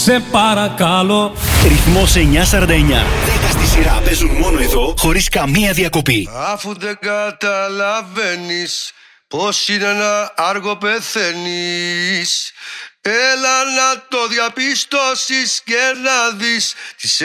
Σε παρακαλώ. Ρυθμός 949. 10 στη σειρά παίζουν μόνο εδώ, χωρίς καμία διακοπή. Αφού δεν καταλαβαίνεις πως είναι να άργο πεθαίνεις, έλα να το διαπιστώσεις και να δεις τις